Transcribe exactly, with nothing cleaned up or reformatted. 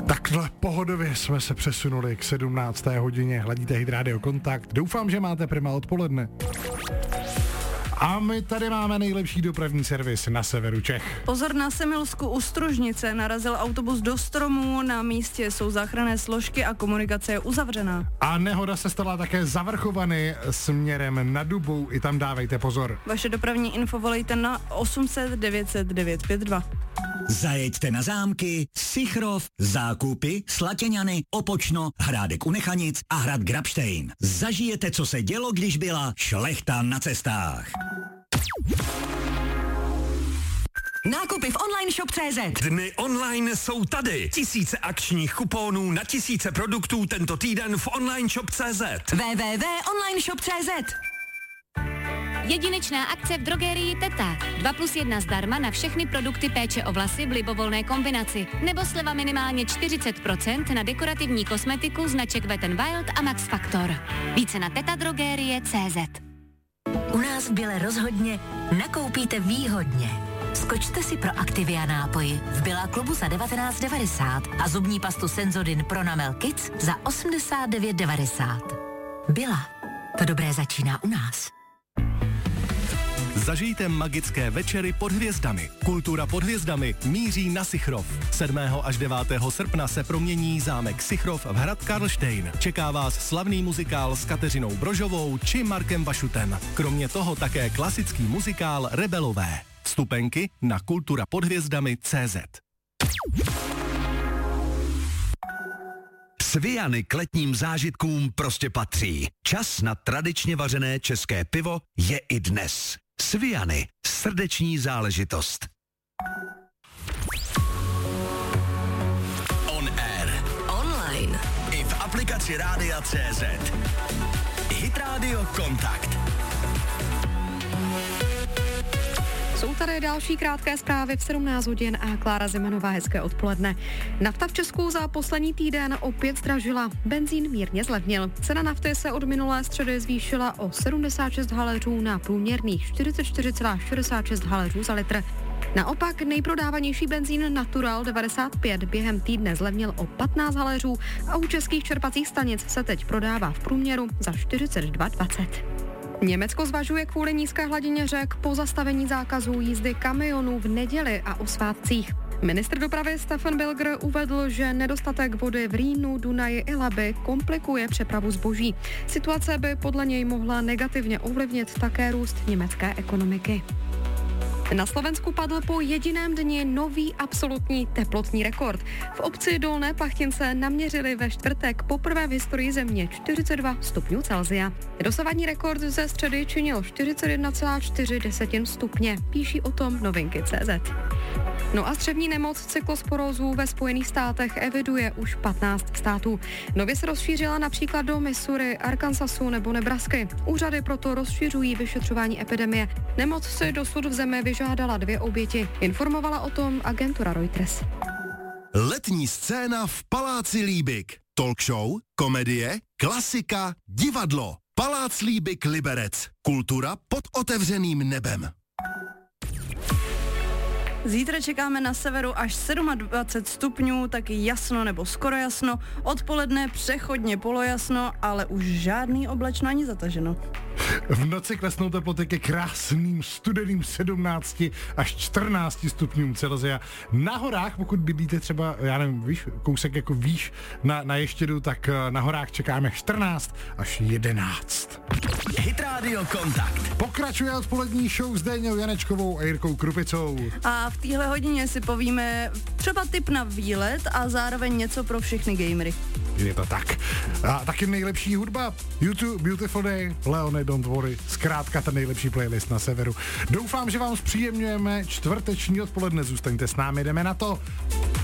Takhle pohodově jsme se přesunuli k sedmnácté hodině. Hladíte Hit Radio Kontakt. Doufám, že máte prima odpoledne. A my tady máme nejlepší dopravní servis na severu Čech. Pozor, na Semilsku u Stružnice narazil autobus do stromu, na místě jsou záchranné složky a komunikace je uzavřená. A nehoda se stala také za Vrchovany směrem na Dubou, i tam dávejte pozor. Vaše dopravní info volejte na osm set devět set devět pět dva. Zajeďte na zámky, Sichrov, Zákupy, Slatěňany, Opočno, Hrádek u Nechanic a hrad Grabštejn. Zažijete, co se dělo, když byla šlechta na cestách. Nákupy v online shop tečka cé zet. Dny online jsou tady. Tisíce akčních kuponů na tisíce produktů tento týden v online shop tečka cé zet. w w w tečka online shop tečka cé zet. Jedinečná akce v drogerii Teta. dva plus jedna zdarma na všechny produkty péče o vlasy v libovolné kombinaci. Nebo sleva minimálně čtyřicet procent na dekorativní kosmetiku značek Wet n Wild a Max Factor. Více na tetadrogerie tečka cé zet. U nás v Bile rozhodně nakoupíte výhodně. Skočte si pro Activia nápoji v Billa klubu za devatenáct devadesát a zubní pastu Senzodin pro Namel Kids za osmdesát devět devadesát. Billa. To dobré začíná u nás. Zažijte magické večery pod hvězdami. Kultura pod hvězdami míří na Sichrov. sedmého až devátého srpna se promění zámek Sichrov v hrad Karlštejn. Čeká vás slavný muzikál s Kateřinou Brožovou či Markem Vašutem. Kromě toho také klasický muzikál Rebelové. Vstupenky na kultura pod hvězdami tečka cé zet. Sviany k letním zážitkům prostě patří. Čas na tradičně vařené české pivo je i dnes. Sviany, srdeční záležitost. On air. Online. I v aplikaci Rádia tečka cé zet. Hit Radio Kontakt. Jsou tady další krátké zprávy v sedmnáct hodin a Klára Zimanová, hezké odpoledne. Nafta v Česku za poslední týden opět zdražila. Benzín mírně zlevnil. Cena nafty se od minulé středy zvýšila o sedmdesát šest haléřů na průměrných čtyřicet čtyři celá šedesát šest haléřů za litr. Naopak nejprodávanější benzín Natural devadesát pět během týdne zlevnil o patnáct haléřů a u českých čerpacích stanic se teď prodává v průměru za čtyřicet dva dvacet. Německo zvažuje kvůli nízké hladině řek pozastavení zákazu jízdy kamionů v neděli a o svátcích. Ministr dopravy Stefan Bilger uvedl, že nedostatek vody v Rýnu, Dunaji i Labi komplikuje přepravu zboží. Situace by podle něj mohla negativně ovlivnit také růst německé ekonomiky. Na Slovensku padl po jediném dni nový absolutní teplotní rekord. V obci Dolné Plachtince naměřili ve čtvrtek poprvé v historii země čtyřicet dva stupňů Celsia. Dosavadní rekord ze středy činil čtyřicet jedna celá čtyři stupně, píší o tom novinky tečka cé zet. No a střevní nemoc cyklosporózů ve Spojených státech eviduje už patnáct států. Nově se rozšířila například do Missouri, Arkansasu nebo Nebrasky. Úřady proto rozšiřují vyšetřování epidemie. Nemoc si dosud v zemi vyžádala dvě oběti. Informovala o tom agentura Reuters. Letní scéna v Paláci Líbik. Talk show, komedie, klasika, divadlo. Palác Líbik Liberec. Kultura pod otevřeným nebem. Zítra čekáme na severu až dvacet sedm stupňů, taky jasno nebo skoro jasno. Odpoledne přechodně polojasno, ale už žádný oblačno ani zataženo. V noci klesnou teploty ke krásným studeným sedmnácti až čtrnácti stupňům Celsia. Na horách, pokud bydlíte třeba, já nevím, víš, kousek jako výš na, na Ještědu, tak na horách čekáme čtrnáct až jedenáct. Hit Radio Kontakt. Pokračuje odpolední show s Déňou Janečkovou a Jirkou Krupicou. A v téhle hodině si povíme třeba tip na výlet a zároveň něco pro všechny gamery. Je to tak. A taky nejlepší hudba. YouTube, Beautiful Day, Leone, Don't Worry. Zkrátka ten nejlepší playlist na severu. Doufám, že vám zpříjemňujeme čtvrteční odpoledne. Zůstaňte s námi, jdeme na to.